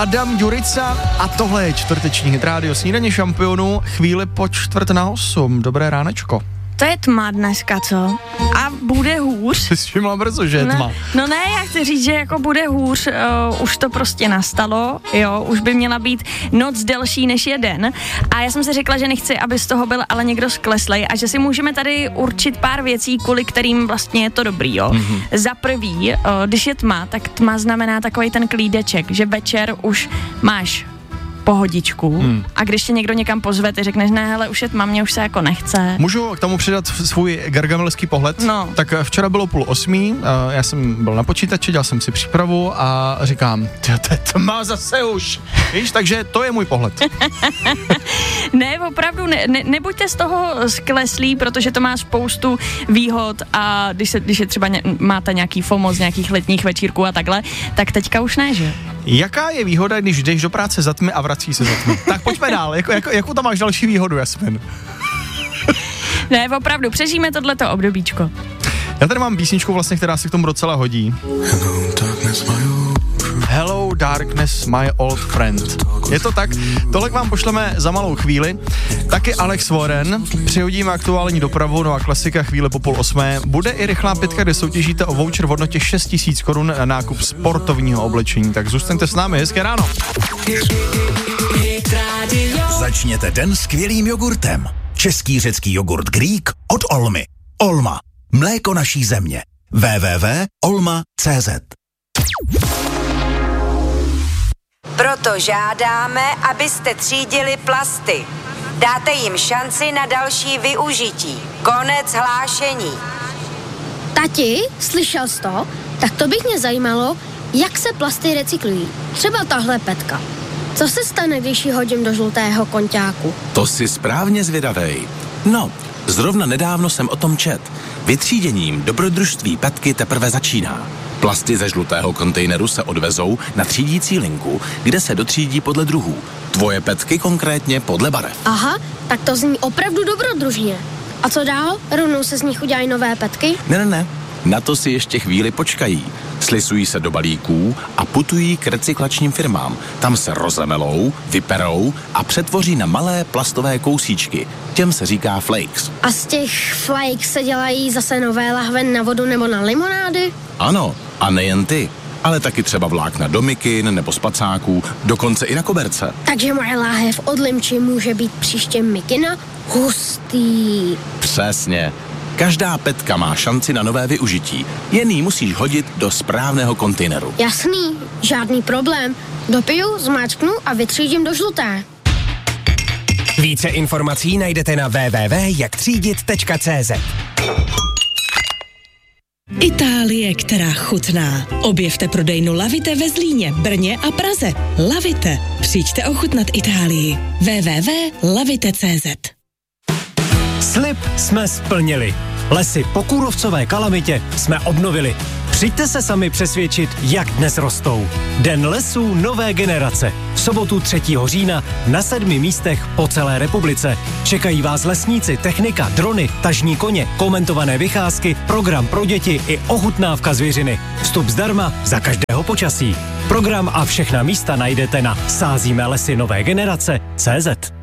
Adam Jurica a tohle je čtvrteční Hit Radio Snídaně šampionů, chvíli po 7:45. Dobré ránečko. To je tma dneska, co? A bude hůř. Jsi všimla brzo, že je tma. No ne, já chci říct, že jako bude hůř, už to prostě nastalo, jo, už by měla být noc delší než jeden. A já jsem si řekla, že nechci, aby z toho byl ale někdo skleslej a že si můžeme tady určit pár věcí, kvůli kterým vlastně je to dobrý, jo. Mm-hmm. Za prvý, když je tma, tak tma znamená takový ten klídeček, že večer už máš pohodičku a když tě někdo někam pozve, ty řekneš, ne, hele, už je tma, mě už se jako nechce. Můžu k tomu přidat svůj gargamelský pohled? No. Tak včera bylo 7:30, já jsem byl na počítači, dělal jsem si přípravu a říkám, to je tma zase už, víš, takže to je můj pohled. Ne, opravdu, nebuďte z toho skleslí, protože to má spoustu výhod a když je třeba máte nějaký FOMO z nějakých letních večírků a takhle, tak teďka už ne, že? Jaká je výhoda, když jdeš do práce za tmy a vrací se za tmy? Tak pojďme dál, jakou tam máš další výhodu, Jasmin? Ne, opravdu, přežijeme tohleto obdobíčko. Já tady mám písničku vlastně, která se k tomu docela hodí. Hello Darkness, my old friend. Je to tak, tohle k vám pošleme za malou chvíli. Taky Alex Warren, přihodíme aktuální dopravu, no a klasika chvíli po 7:30. Bude i rychlá pětka, kde soutěžíte o voucher v hodnotě 6 000 korun na nákup sportovního oblečení. Tak zůstaňte s námi, hezké ráno. Začněte den skvělým jogurtem. Český řecký jogurt Greek od Olmy. Olma. Mléko naší země. www.olma.cz. Proto žádáme, abyste třídili plasty. Dáte jim šanci na další využití. Konec hlášení. Tati, slyšel jsi to? Tak to by mě zajímalo, jak se plasty recyklují. Třeba tahle petka. Co se stane, když ji hodím do žlutého konťáku? To si správně zvědavej. No, zrovna nedávno jsem o tom čet. Vytříděním dobrodružství petky teprve začíná. Plasty ze žlutého kontejneru se odvezou na třídící linku, kde se dotřídí podle druhů. Tvoje petky konkrétně podle barev. Aha, tak to zní opravdu dobrodružně. A co dál? Rovnou se z nich udělají nové petky? Ne. Na to si ještě chvíli počkají. Slisují se do balíků a putují k recyklačním firmám. Tam se rozemelou, vyperou a přetvoří na malé plastové kousíčky. Těm se říká flakes. A z těch flakes se dělají zase nové lahve na vodu nebo na limonády? Ano, a nejen ty, ale taky třeba vlákna do mikin nebo spacáků, dokonce i na koberce. Takže moje láhev od limči může být příště mikina? Hustý. Přesně. Každá petka má šanci na nové využití. Jen ji musíš hodit do správného kontejneru. Jasný, žádný problém. Dopiju, zmáčknu a vytřídím do žluté. Více informací najdete na www.jaktřídit.cz. Itálie, která chutná. Objevte prodejnu Lavite ve Zlíně, Brně a Praze. Lavite. Přijďte ochutnat Itálii. www.lavite.cz. Slib jsme splnili. Lesy po kůrovcové kalamitě jsme obnovili. Přijďte se sami přesvědčit, jak dnes rostou. Den lesů nové generace. V sobotu 3. října na 7 místech po celé republice. Čekají vás lesníci, technika, drony, tažní koně, komentované vycházky, program pro děti i ochutnávka zvěřiny. Vstup zdarma za každého počasí. Program a všechna místa najdete na sázímelesy nové generace.cz.